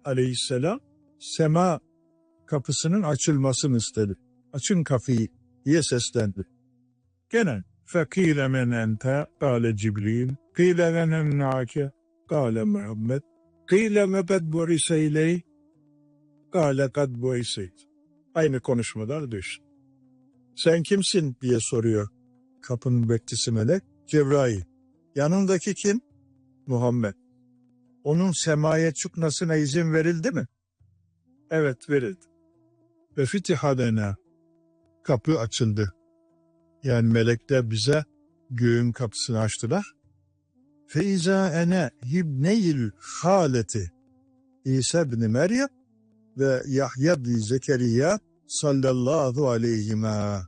aleyhisselam sema kapısının açılmasını istedi. Açın kapıyı diye seslendi. Gene فَقِيلَ مَنْ اَنْتَ قَالَ جِبْرِيلٌ قِيلَ لَنَا نَعْكَ قَالَ مُحَمَّدٌ قِيلَ مَبَدْ بُرِسَ اِلَيْهِ قَالَ قَدْ بُرِسَيْتِ. Aynı konuşmalar düştü. Sen kimsin diye soruyor kapının bekçisi melek. Cebrail. Yanındaki kim? Muhammed. Onun semaya çıkmasına izin verildi mi? Evet, verildi. Ve fitihadena. Kapı açıldı. Yani melekler bize göğün kapısını açtılar. Feiza ene hibneyil haleti İsa ibn Meryem ve Yahya ibn Zekeriya sallallahu aleyhima.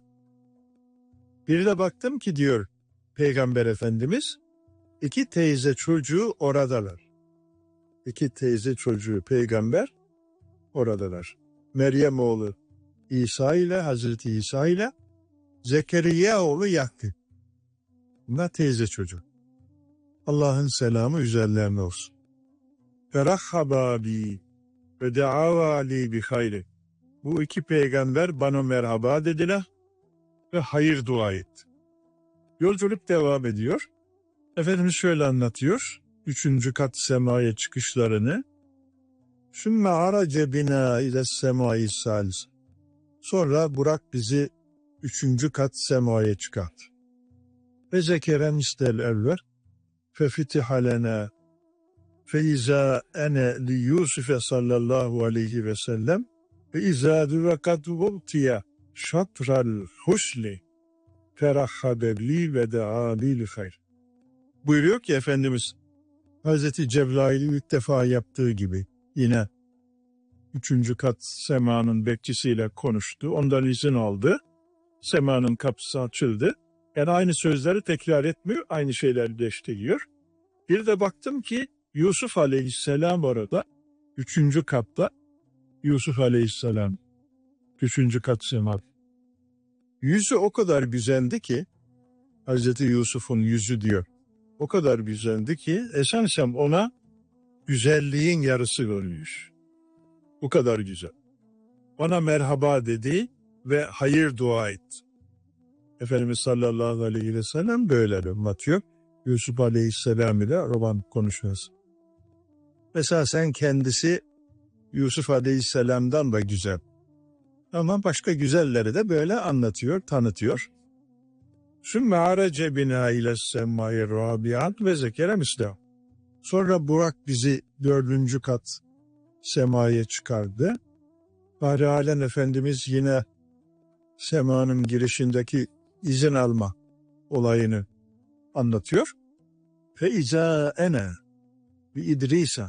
Bir de baktım ki diyor Peygamber Efendimiz, iki teyze çocuğu oradalar. İki teyze çocuğu peygamber oradalar. Meryem oğlu İsa ile Hazreti İsa ile Zekeriya oğlu Yahya. Bunlar teyze çocuk. Allah'ın selamı üzerlerine olsun. Ferahhaba bi ve de'ava li bi hayri. Bu iki peygamber bana merhaba dediler ve hayır dua etti. Yolculuk devam ediyor. Efendimiz şöyle anlatıyor. 3. kat semaya çıkışlarını. Sümme arace bina ile semai salis. Sonra Burak bizi 3. kat semaya çıkarttı. Ve zekeren istel evver fe fitihalena fe izâ ene li Yusuf'e sallallahu aleyhi ve sellem ve izâ düvekat vultiya şatral husli ferahhabebli ve deâli hayr. Buyuruyor ki Efendimiz Hazreti Cebrail'in ilk defa yaptığı gibi yine 3. kat semanın bekçisiyle konuştu. Ondan izin aldı. Semanın kapısı açıldı. Yani aynı sözleri tekrar etmiyor. Aynı şeyleri değiştiriyor. Bir de baktım ki Yusuf Aleyhisselam orada 3. katta Yusuf Aleyhisselam 3. kat sema. Yüzü o kadar güzeldi ki Hazreti Yusuf'un yüzü diyor. O kadar güzeldi ki esasen ona güzelliğin yarısı görmüş. Bu kadar güzel. Bana merhaba dedi ve hayır dua etti. Efendimiz sallallahu aleyhi ve sellem böyle anlatıyor. Yusuf aleyhisselam ile roman konuşuyoruz. Mesela sen kendisi Yusuf aleyhisselamdan da güzel. Ama başka güzelleri de böyle anlatıyor, tanıtıyor. Sümme arece bina ile semmayı rabiat ve zekere mislev. Sonra Burak bizi 4. kat semaya çıkardı. Bari halen Efendimiz yine semanın girişindeki izin alma olayını anlatıyor. Fe izâ ene bi İdrisa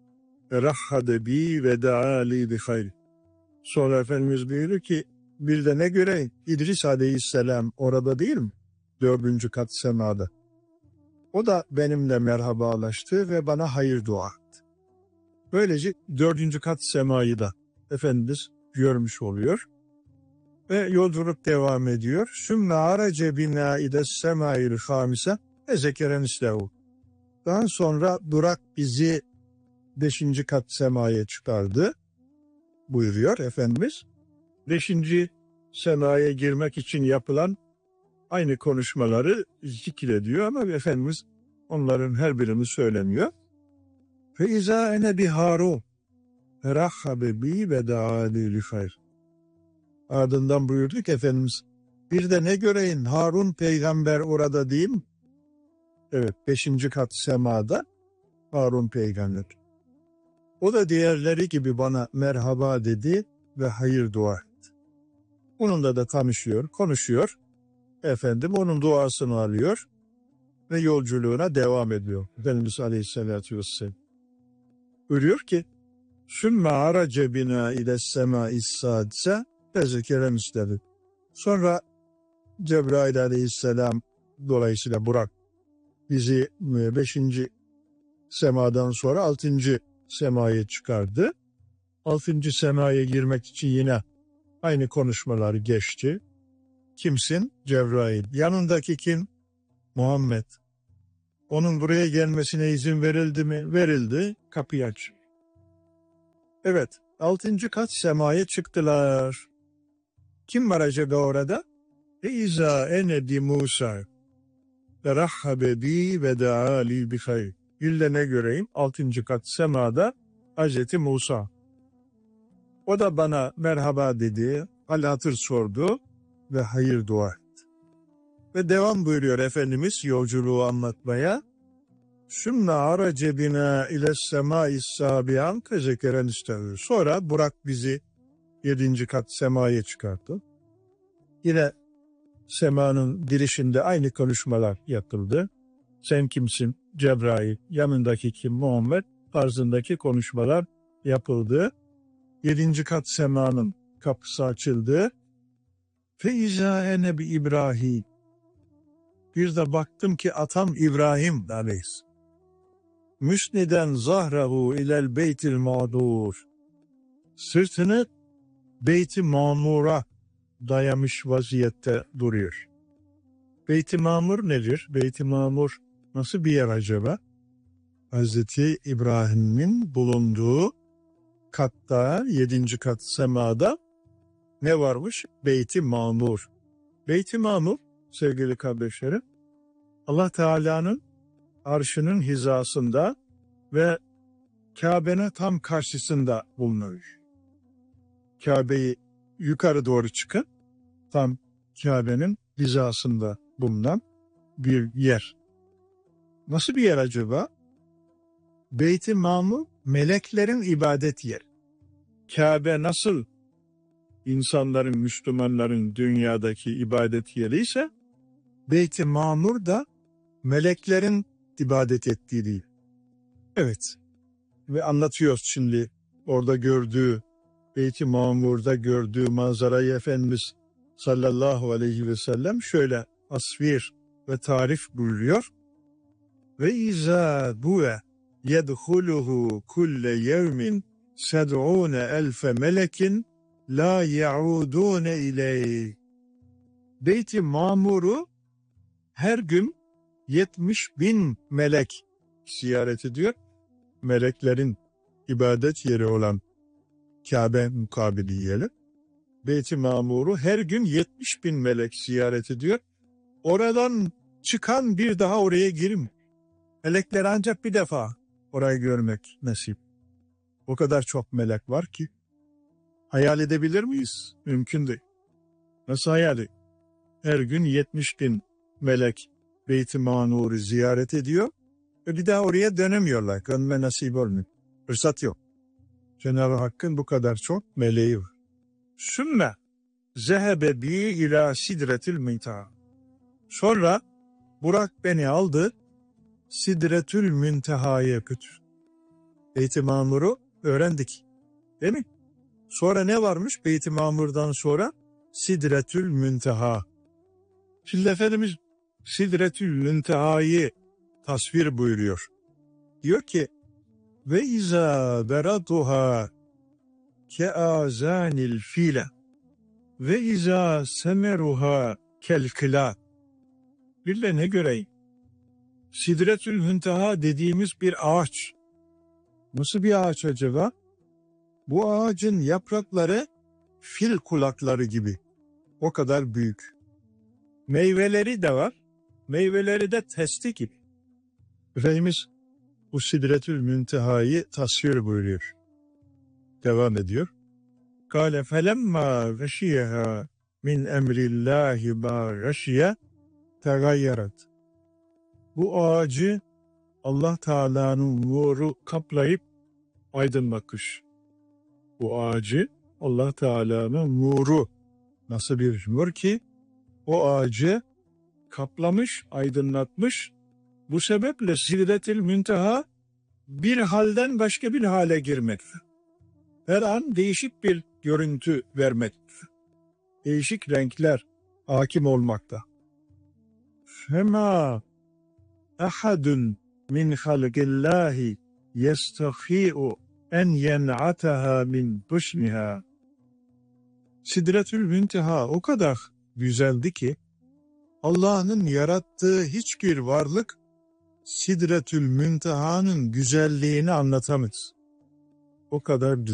rahhade bi ve da'ali bi hayr. Sonra Efendimiz buyuruyor ki bir de ne göre İdris aleyhisselam orada değil mi? 4. kat semada. O da benimle merhabalaştı ve bana hayır dua etti. Böylece 4. kat semayı da Efendimiz görmüş oluyor. Ve yolculuk devam ediyor. Sümme arace bina ides semail hamise ve zekeren islehu. Daha sonra Burak bizi 5. kat semaya çıkardı buyuruyor Efendimiz. 5. semaya girmek için yapılan aynı konuşmaları zikrediyor ama Efendimiz onların her birini söylemiyor. Fe izâ ene bi Harun ferahhabe bi ve da'ali li hayr. Ardından buyurdu ki Efendimiz bir de ne göreyim Harun peygamber orada değil mi? Evet 5. kat semada Harun peygamber. O da diğerleri gibi bana merhaba dedi ve hayır dua etti. Onunla da tanışıyor, konuşuyor. Efendim onun duasını alıyor ve yolculuğuna devam ediyor. Efendimiz Aleyhisselatü Vesselam. Buyuruyor ki sümme arace bina ile semâ-is sâdise ve zekeren istedi. Sonra Cebrail Aleyhisselam dolayısıyla Burak bizi 5. semadan sonra 6. semaya çıkardı. 6. semaya girmek için yine aynı konuşmalar geçti. Kimsin? Cebrail. Yanındaki kim? Muhammed. Onun buraya gelmesine izin verildi mi? Verildi. Kapıyı aç. Evet, 6. kat semaya çıktılar. Kim var acaba orada? İza ene bi Musa. Rahhabe bi ve daali bi hayr. İlle ne göreyim? 6. kat semada Hazreti Musa. O da bana merhaba dedi, hal hatır sordu ve hayır dua etti. Ve devam buyuruyor Efendimiz yolculuğu anlatmaya. Sümme arace bina ile semâ-i sâbiyan tezekeren istedir. Sonra Burak bizi 7. kat semaya çıkarttı. Yine semanın girişinde aynı konuşmalar yapıldı. Sen kimsin? Cebrail. Yanındaki kim? Muhammed. Tarzındaki konuşmalar yapıldı. 7. kat semanın kapısı açıldı. Feiza ene bi İbrahim. Bir de baktım ki atam İbrahim aleyhisselam. Müsniden zahrahu ilel beytil mağdur. Sırtını Beyt-i Mamur'a dayamış vaziyette duruyor. Beyt-i Mamur nedir? Beyt-i Mamur nasıl bir yer acaba? Hazreti İbrahim'in bulunduğu katta, 7. kat semada ne varmış? Beyt-i Mamur. Beyt-i Mamur sevgili kardeşlerim, Allah Teala'nın arşının hizasında ve Kabe'nin tam karşısında bulunuyor. Kabe'yi yukarı doğru çıkın, tam Kabe'nin hizasında bulunan bir yer. Nasıl bir yer acaba? Beyt-i Mamur, meleklerin ibadet yeri. Kabe nasıl insanların, Müslümanların dünyadaki ibadet yeri ise, Beyt-i Mamur da meleklerin ibadet ettiği değil. Evet. Ve anlatıyor şimdi orada gördüğü, Beyt-i Mamur'da gördüğü manzarayı Efendimiz sallallahu aleyhi ve sellem şöyle tasvir ve tarif buyuruyor. Ve izâ bu'e yedhuluhu kulle yevmin sed'ûne elfe melekin la ya'udûne ileyh. Beyt-i Mamur'u her gün 70.000 melek ziyaret ediyor. Meleklerin ibadet yeri olan Kabe mukabili yeri. Beyt-i Mamur'u her gün 70.000 melek ziyaret ediyor. Oradan çıkan bir daha oraya girmiyor. Melekler ancak bir defa orayı görmek nasip. O kadar çok melek var ki hayal edebilir miyiz? Mümkün değil. Nasıl hayal edeyim? Her gün 70.000 melek Beyt-i Mamur'u ziyaret ediyor ve bir daha oraya dönemiyorlar. Dönme nasip olmuyor. Fırsat yok. Cenab-ı Hakk'ın bu kadar çok meleği var. Sümme zehebe bi ila sidretil münteha. Sonra Burak beni aldı, Sidretül Münteha'ya götürdü. Beyt-i Mamur'u öğrendik. Değil mi? Sonra ne varmış Beyt-i Mamur'dan sonra? Sidretül Münteha. Şimdi Efendimiz Sidretül Münteha'yı tasvir buyuruyor. Diyor ki ve izâ beratuhâ keâzânil fîle ve izâ semeruhâ kelkilâ. Bir ne göreyim? Sidretül Münteha dediğimiz bir ağaç. Nasıl bir ağaç acaba? Bu ağacın yaprakları fil kulakları gibi. O kadar büyük. Meyveleri de var. Meyveleri de testi gibi. Efendimiz bu Sidretül Münteha'yı tasvir buyuruyor. Devam ediyor. Kâle felemma veşiyeha min emrillahi ma veşiye tegayyarat. Bu ağacı Allah Teala'nın nuru kaplayıp aydınlatmış. Bu ağacı Allah Teala'nın nuru nasıl bir nur ki o ağacı kaplamış, aydınlatmış. Bu sebeple Sidretül Münteha bir halden başka bir hale girmekte. Her an değişik bir görüntü vermekte. Değişik renkler hakim olmakta. Fema ahadun min halqillahi yestahi'u en yen'ataha min husniha. Sidretül Münteha o kadar güzeldi ki Allah'ın yarattığı hiçbir varlık Sidretül Münteha'nın güzelliğini anlatamaz. O kadar güzel.